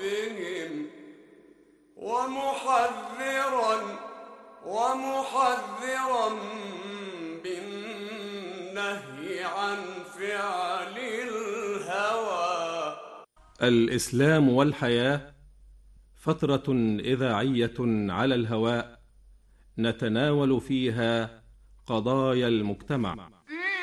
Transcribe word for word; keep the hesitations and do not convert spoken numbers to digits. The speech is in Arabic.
ربهم ومحذرا ومحذرا بالنهي عن فعل الهوى. الإسلام والحياة فترة إذاعية على الهواء نتناول فيها قضايا المجتمع.